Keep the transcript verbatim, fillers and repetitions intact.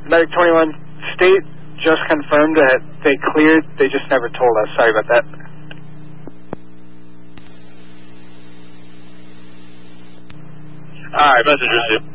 Medic twenty-one, State just confirmed that they cleared, they just never told us. Sorry about that. Alright, message received.